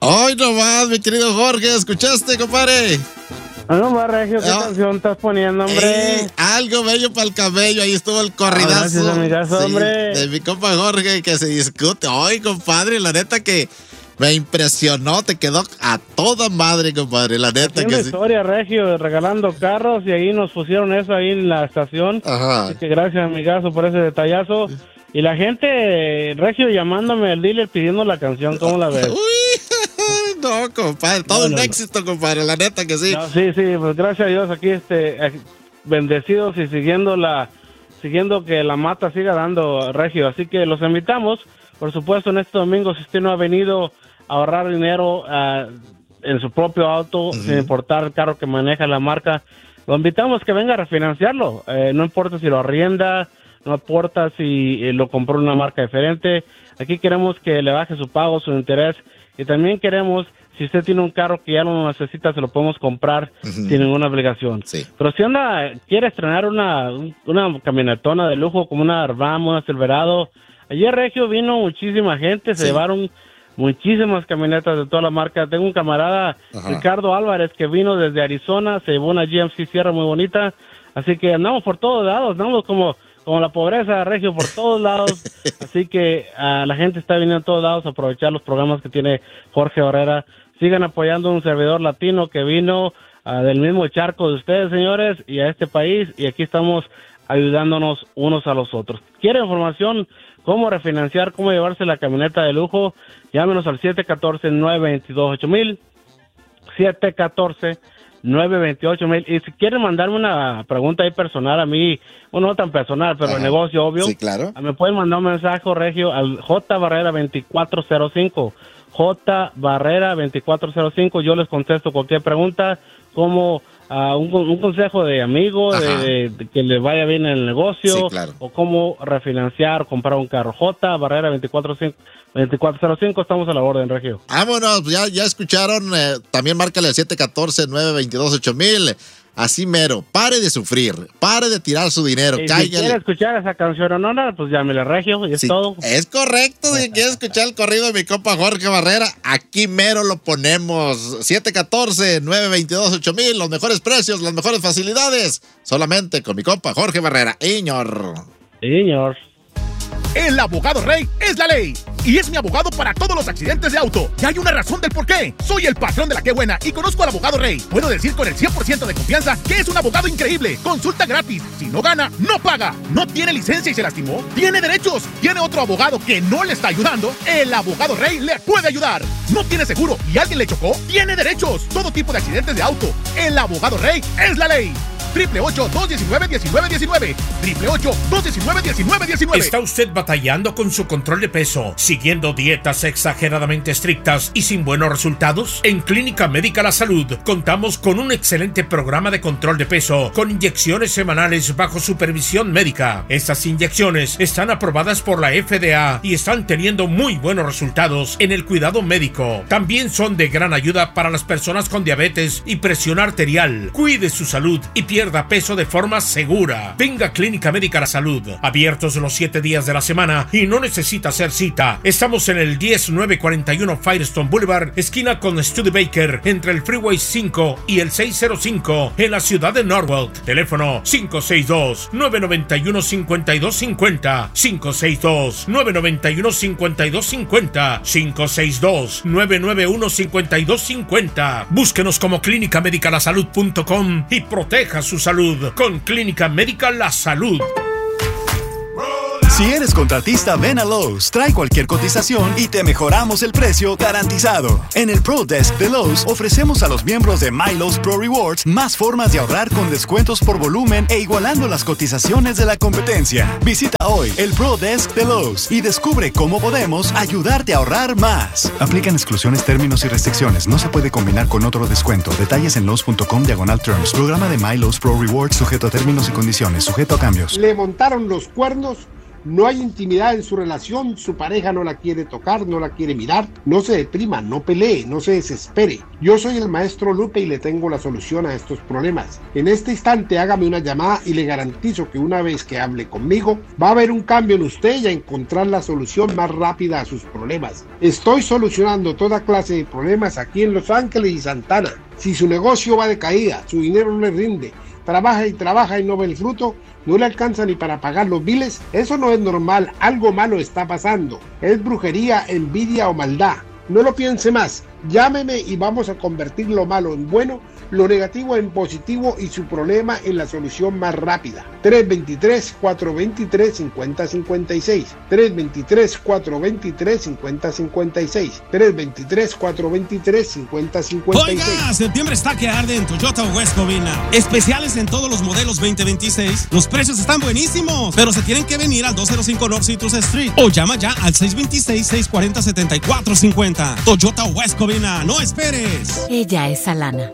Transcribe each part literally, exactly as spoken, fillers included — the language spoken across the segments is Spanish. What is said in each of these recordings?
Hoy nomás, mi querido Jorge, ¿escuchaste, compadre? No más, Regio, ¿qué oh. canción estás poniendo, hombre? Eh, algo bello para el cabello, ahí estuvo el corridazo. Oh, gracias, amigazo, sí, hombre. De mi compa Jorge, que se discute. Ay, compadre, la neta que me impresionó, te quedó a toda madre, compadre, la neta. Haciendo que historia, sí. Regio, regalando carros, y ahí nos pusieron eso ahí en la estación. Ajá. Así que gracias, amigazo, por ese detallazo. Y la gente, Regio, llamándome al dealer pidiendo la canción, ¿cómo la ves? Uy, no, compadre, todo no, un no, éxito, compadre, la neta que sí. No, sí, sí, pues gracias a Dios aquí, este, bendecidos y siguiendo la, siguiendo que la mata siga dando, Regio. Así que los invitamos, por supuesto, en este domingo, si usted no ha venido a ahorrar dinero uh, en su propio auto, uh-huh. sin importar el carro que maneja la marca, lo invitamos que venga a refinanciarlo. Eh, no importa si lo arrienda, no importa si eh, lo compró en una marca diferente. Aquí queremos que le baje su pago, su interés. Y también queremos, si usted tiene un carro que ya no lo necesita, se lo podemos comprar uh-huh. sin ninguna obligación. Sí. Pero si anda, quiere estrenar una, una camionetona de lujo como una Ram, una Silverado. Ayer, Regio, vino muchísima gente, se sí. llevaron muchísimas camionetas de toda la marca. Tengo un camarada, Ajá. Ricardo Álvarez, que vino desde Arizona, se llevó una G M C Sierra muy bonita. Así que andamos por todos lados, andamos como... como la pobreza, Regio, por todos lados. Así que uh, la gente está viniendo a todos lados a aprovechar los programas que tiene Jorge Barrera. Sigan apoyando a un servidor latino que vino uh, del mismo charco de ustedes, señores, y a este país. Y aquí estamos ayudándonos unos a los otros. ¿Quiere información? ¿Cómo refinanciar? ¿Cómo llevarse la camioneta de lujo? Llámenos al siete uno cuatro, nueve dos dos, ocho mil. siete uno cuatro, nueve dos ocho mil. Y si quieren mandarme una pregunta ahí personal a mí, bueno, no tan personal, pero el negocio, obvio. Sí, claro. Me pueden mandar un mensaje, Regio, al J Barrera veinticuatro cero cinco. J Barrera veinticuatro cero cinco. Yo les contesto cualquier pregunta, como uh, un, un consejo de amigo, de, de, de que le vaya bien en el negocio, sí, claro. o cómo refinanciar, comprar un carro. J Barrera veinticuatro cero cinco, estamos a la orden, Regio. Vámonos, ya, ya escucharon, eh, también márcale al siete uno cuatro, nueve dos dos, ocho mil. Así mero, pare de sufrir, pare de tirar su dinero, y cállale. Si quiere escuchar esa canción o no, no, pues llámele, Regio, y es sí, todo. Es correcto, si quiere escuchar el corrido de mi compa Jorge Barrera, aquí mero lo ponemos. siete uno cuatro, nueve dos dos, ocho mil, los mejores precios, las mejores facilidades, solamente con mi compa Jorge Barrera. Iñor. Iñor. El abogado Rey es la ley y es mi abogado para todos los accidentes de auto. Y hay una razón del por qué. Soy el patrón de la que buena y conozco al abogado Rey. Puedo decir con el cien por ciento de confianza que es un abogado increíble. Consulta gratis. Si no gana, no paga. No tiene licencia y se lastimó, tiene derechos. Tiene otro abogado que no le está ayudando. El abogado Rey le puede ayudar. No tiene seguro y alguien le chocó, tiene derechos. Todo tipo de accidentes de auto. El abogado Rey es la ley. Triple ocho, dos diecinueve, diecinueve diecinueve. Triple ocho, dos diecinueve, diecinueve diecinueve. ¿Está usted batallando con su control de peso, siguiendo dietas exageradamente estrictas y sin buenos resultados? En Clínica Médica La Salud contamos con un excelente programa de control de peso con inyecciones semanales bajo supervisión médica. Estas inyecciones están aprobadas por la F D A y están teniendo muy buenos resultados en el cuidado médico. También son de gran ayuda para las personas con diabetes y presión arterial. Cuide su salud y pierda peso de forma segura. Venga a Clínica Médica La Salud, abiertos los siete días de la semana y no necesita hacer cita. Estamos en el diez mil novecientos cuarenta y uno Firestone Boulevard, esquina con Studebaker, entre el Freeway cinco y el seiscientos cinco, en la ciudad de Norwalk. Teléfono cinco seis dos, nueve nueve uno, cinco dos cinco cero, cinco seis dos, nueve nueve uno, cinco dos cinco cero, cinco seis dos, nueve nueve uno, cinco dos cinco cero. Búsquenos como clínica médica la salud punto com y proteja su salud con Clínica Médica La Salud. Si eres contratista, ven a Lowe's, trae cualquier cotización y te mejoramos el precio garantizado. En el Pro Desk de Lowe's ofrecemos a los miembros de MyLowe's Pro Rewards más formas de ahorrar con descuentos por volumen e igualando las cotizaciones de la competencia. Visita hoy el Pro Desk de Lowe's y descubre cómo podemos ayudarte a ahorrar más. Aplican exclusiones, términos y restricciones. No se puede combinar con otro descuento. Detalles en Lowe's punto com diagonal terms. Programa de MyLowe's Pro Rewards sujeto a términos y condiciones, sujeto a cambios. Le montaron los cuernos no hay intimidad en su relación, su pareja no la quiere tocar, no la quiere mirar. No se deprima, no pelee, no se desespere. Yo soy el maestro Lupe y le tengo la solución a estos problemas. En este instante hágame una llamada y le garantizo que una vez que hable conmigo va a haber un cambio en usted y a encontrar la solución más rápida a sus problemas. Estoy solucionando toda clase de problemas aquí en Los Ángeles y Santana. Si su negocio va de caída, su dinero no le rinde, trabaja y trabaja y no ve el fruto, no le alcanza ni para pagar los biles, eso no es normal, algo malo está pasando. Es brujería, envidia o maldad. No lo piense más, llámeme y vamos a convertir lo malo en bueno, lo negativo en positivo y su problema en la solución más rápida. tres dos tres, cuatro dos tres, cinco cero cinco seis, tres dos tres, cuatro dos tres, cinco cero cinco seis, tres dos tres, cuatro dos tres, cinco cero cinco seis. Oiga, septiembre está que arde en Toyota West Covina. Especiales en todos los modelos veinte veintiséis. Los precios están buenísimos, pero se tienen que venir al doscientos cinco North Citrus Street o llama ya al seis dos seis, seis cuatro cero, siete cuatro cinco cero. Toyota West Covina, no esperes. Ella es Alana.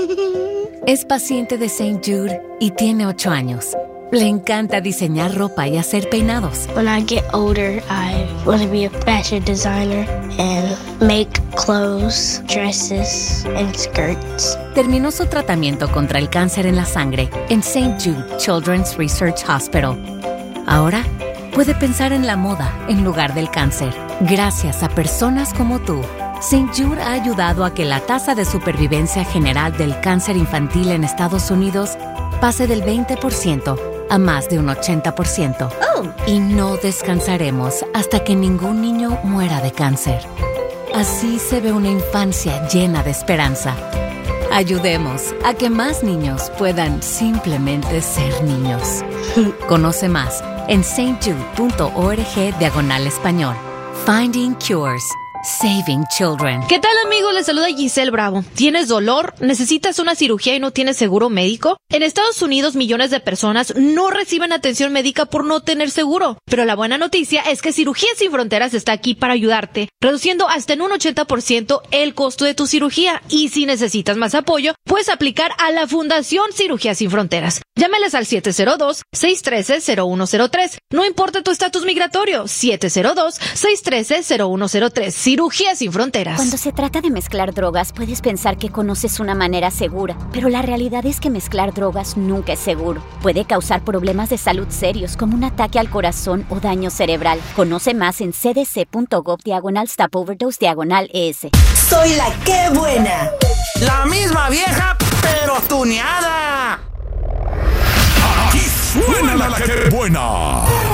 Es paciente de Saint Jude y tiene ocho años. Le encanta diseñar ropa y hacer peinados. When I get older, I want to be a fashion designer and make clothes, dresses, and skirts. Terminó su tratamiento contra el cáncer en la sangre en Saint Jude Children's Research Hospital. Ahora puede pensar en la moda en lugar del cáncer. Gracias a personas como tú, Saint Jude ha ayudado a que la tasa de supervivencia general del cáncer infantil en Estados Unidos pase del veinte por ciento a más de un ochenta por ciento. Oh. Y no descansaremos hasta que ningún niño muera de cáncer. Así se ve una infancia llena de esperanza. Ayudemos a que más niños puedan simplemente ser niños. Conoce más en saintjude.org diagonal español. Finding Cures. Saving Children. ¿Qué tal, amigos? Les saluda Giselle Bravo. ¿Tienes dolor? ¿Necesitas una cirugía y no tienes seguro médico? En Estados Unidos, millones de personas no reciben atención médica por no tener seguro. Pero la buena noticia es que Cirugías Sin Fronteras está aquí para ayudarte, reduciendo hasta en un ochenta por ciento el costo de tu cirugía. Y si necesitas más apoyo, puedes aplicar a la Fundación Cirugías Sin Fronteras. Llámales al siete cero dos, seis uno tres, cero uno cero tres. No importa tu estatus migratorio, siete cero dos, seis uno tres, cero uno cero tres. Cirugías Sin Fronteras. Cuando se trata de mezclar drogas, puedes pensar que conoces una manera segura, pero la realidad es que mezclar drogas nunca es seguro. Puede causar problemas de salud serios como un ataque al corazón o daño cerebral. Conoce más en cdc.gov diagonal stop overdose diagonal es. Soy la que buena. La misma vieja, pero tuneada. Aquí suena la que buena.